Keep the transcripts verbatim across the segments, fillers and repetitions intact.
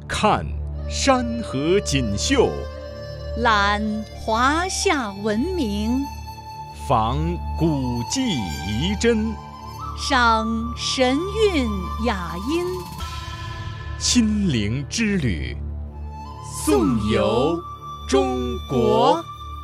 看山河锦绣， 览华夏文明， 访古迹遗珍， 赏神韵雅音。 亲临之旅，颂游中国。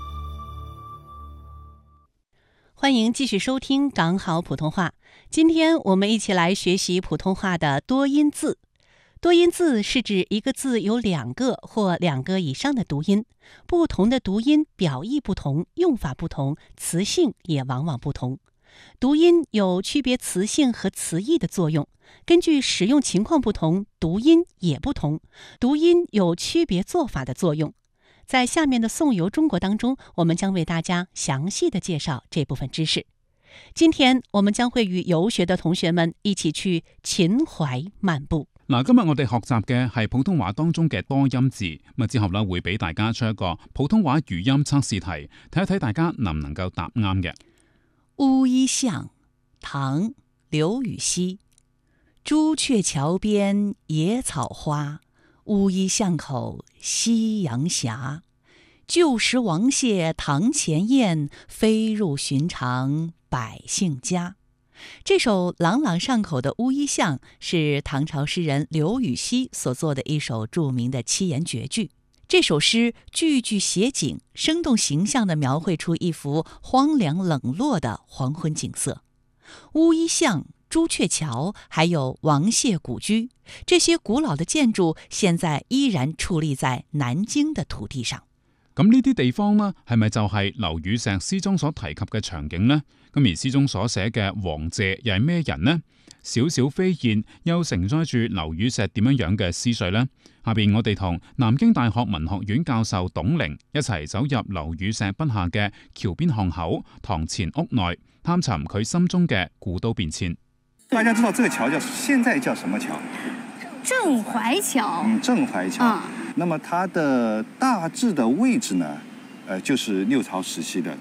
欢迎继续收听长好普通话。今天我们一起来学习普通话的多音字。多音字是指一个字有两个或两个以上的读音，不同的读音表意不同，用法不同，词性也往往不同。读音有区别词性和词义的作用，根据使用情况不同，读音也不同。读音有区别做法的作用。在下面的颂游中国当中，我们将为大家详细的介紹這部分知識。今天我們將會與遊學的同學們一起去秦淮漫步。 嗱，今日我哋學習嘅係普通話當中嘅多音字，咁之後咧會俾大家出一個普通話語音測試題，睇一睇大家能唔能夠答啱嘅。 烏衣巷，唐，劉禹錫。朱雀橋邊野草花，烏衣巷口夕陽斜。舊時王謝堂前燕，飛入尋常百姓家。這首朗朗上口的《烏衣巷》是唐朝詩人劉禹錫所作的一首著名的七言絕句。這首詩句句寫景，生動形象地描繪出一幅荒涼冷落的黃昏景色。烏衣巷、朱雀橋還有王謝古居，這些古老的建築現在依然矗立在南京的土地上。 咁呢啲地方呢，係咪就係劉禹錫詩中所提及嘅場景呢？咁而詩中所寫嘅王謝又係咩人呢？小小飛燕又承載住劉禹錫點樣樣嘅思緒呢？下邊我哋同南京大學文學院教授董玲一齊走入劉禹錫筆下嘅橋邊巷口、堂前屋內，探尋佢心中嘅古都變遷。 大家知道這個橋叫現在叫什麼橋？ 鎮淮橋。 嗯，鎮淮橋。嗯，那麼它的大致的位置呢，呃，就是六朝時期的